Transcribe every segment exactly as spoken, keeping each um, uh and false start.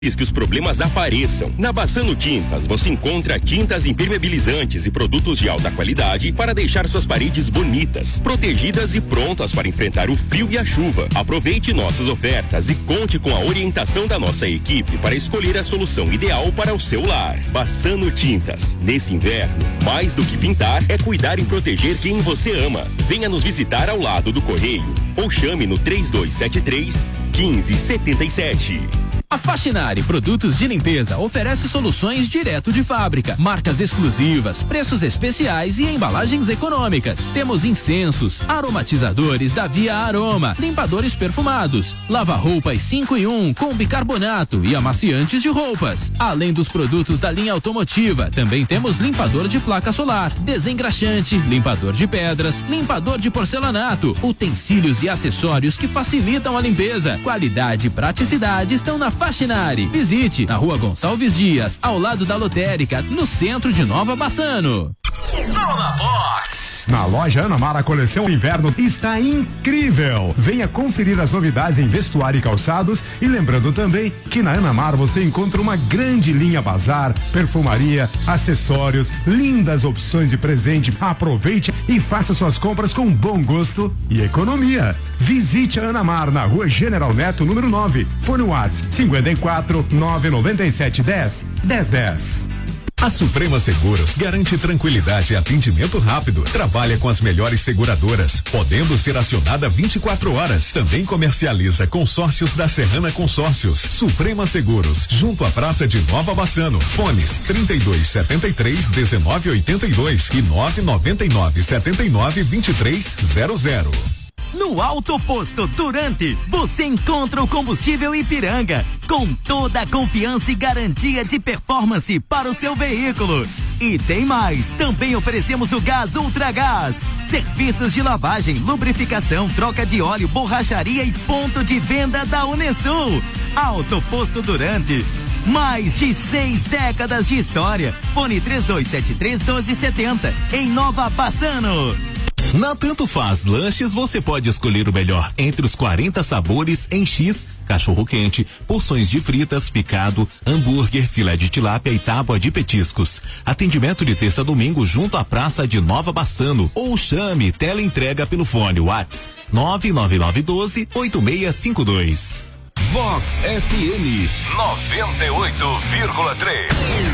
que os problemas apareçam. Na Bassano Tintas você encontra tintas impermeabilizantes e produtos de alta qualidade para deixar suas paredes bonitas, protegidas e prontas para enfrentar o frio e a chuva. Aproveite nossas ofertas e conte com a orientação da nossa equipe para escolher a solução ideal para o seu lar. Bassano Tintas. Nesse inverno, mais do que pintar, é cuidar e proteger quem você ama. Venha nos visitar ao lado do Correio ou chame no três dois sete três, um cinco sete sete. A Faxinari Produtos de Limpeza oferece soluções direto de fábrica, marcas exclusivas, preços especiais e embalagens econômicas. Temos incensos, aromatizadores da Via Aroma, limpadores perfumados, lava-roupas cinco em um com bicarbonato e amaciantes de roupas. Além dos produtos da linha automotiva, também temos limpador de placa solar, desengraxante, limpador de pedras, limpador de porcelanato, utensílios e acessórios que facilitam a limpeza. Qualidade e praticidade estão na Faxinari. Visite na Rua Gonçalves Dias, ao lado da lotérica, no centro de Nova Bassano. Dona Vox. Na loja Ana Mar, a coleção inverno está incrível. Venha conferir as novidades em vestuário e calçados, e lembrando também que na Ana Mar você encontra uma grande linha bazar, perfumaria, acessórios, lindas opções de presente. Aproveite e faça suas compras com bom gosto e economia. Visite a Ana Mar na Rua General Neto, número nove. Fone WhatsApp cinquenta e quatro, nove noventa e sete, dez, dez, dez. A Suprema Seguros garante tranquilidade e atendimento rápido. Trabalha com as melhores seguradoras, podendo ser acionada vinte e quatro horas. Também comercializa consórcios da Serrana Consórcios. Suprema Seguros, junto à Praça de Nova Bassano. Fones trinta e dois, setenta e três, dezenove, oitenta e dois e nove noventa e nove, setenta e nove, vinte e três, zero zero. No Auto Posto Durante, você encontra o combustível Ipiranga, com toda a confiança e garantia de performance para o seu veículo. E tem mais, também oferecemos o gás Ultragás, serviços de lavagem, lubrificação, troca de óleo, borracharia e ponto de venda da Unesul. Auto Posto Durante, mais de seis décadas de história. Fone três dois sete três, doze setenta, em Nova Bassano. Na Tanto Faz Lanches você pode escolher o melhor entre os quarenta sabores em X, cachorro quente, porções de fritas, picado, hambúrguer, filé de tilápia e tábua de petiscos. Atendimento de terça a domingo junto à Praça de Nova Bassano, ou chame tela entrega pelo fone WhatsApp nove nove nove um dois, oito seis cinco dois. Vox F M noventa e oito vírgula três.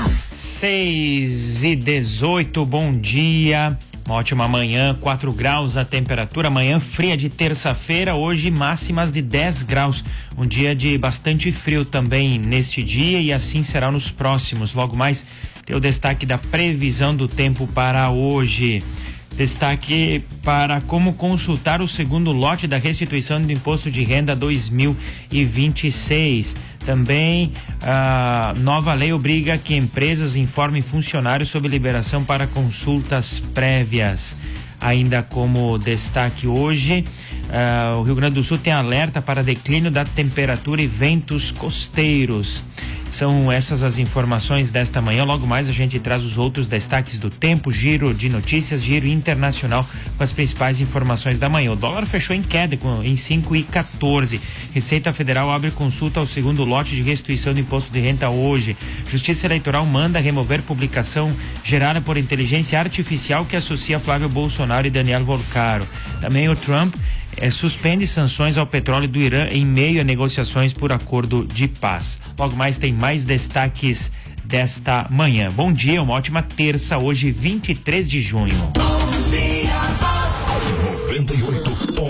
seis e dezoito, bom dia. Uma ótima manhã, quatro graus a temperatura, manhã fria de terça-feira, hoje máximas de dez graus. Um dia de bastante frio também neste dia, e assim será nos próximos. Logo mais tem o destaque da previsão do tempo para hoje. Destaque para como consultar o segundo lote da restituição do Imposto de Renda dois mil e vinte e seis. Também a nova lei obriga que empresas informem funcionários sobre liberação para consultas prévias. Ainda como destaque hoje, uh, o Rio Grande do Sul tem alerta para declínio da temperatura e ventos costeiros. São essas as informações desta manhã. Logo mais a gente traz os outros destaques do tempo, giro de notícias, giro internacional com as principais informações da manhã. O dólar fechou em queda com, em cinco e quatorze. Receita Federal abre consulta ao segundo lote de restituição do imposto de renda hoje. Justiça Eleitoral manda remover publicação gerada por inteligência artificial que associa Flávio Bolsonaro e Daniel Volcaro. Também o Trump É, suspende sanções ao petróleo do Irã em meio a negociações por acordo de paz. Logo mais tem mais destaques desta manhã. Bom dia, uma ótima terça, hoje vinte e três de junho.